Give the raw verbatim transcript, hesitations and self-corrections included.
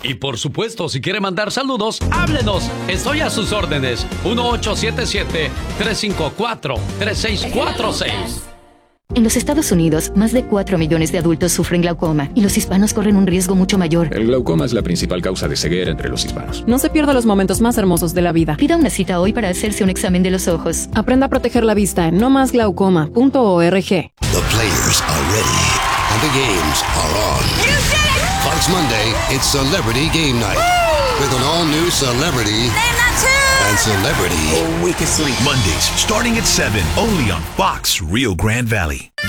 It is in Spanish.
Y por supuesto, si quiere mandar saludos, háblenos. Estoy a sus órdenes. uno ocho siete siete, tres cinco cuatro, tres seis cuatro seis. En los Estados Unidos, más de cuatro millones de adultos sufren glaucoma y los hispanos corren un riesgo mucho mayor. El glaucoma es la principal causa de ceguera entre los hispanos. No se pierda los momentos más hermosos de la vida. Pida una cita hoy para hacerse un examen de los ojos. Aprenda a proteger la vista en no más glaucoma punto org. The players are ready and the games are on. Fox Monday, it's Celebrity Game Night. Woo! With an all-new celebrity and celebrity. Oh, we can sleep. Mondays, starting at seven, only on Fox Rio Grande Valley.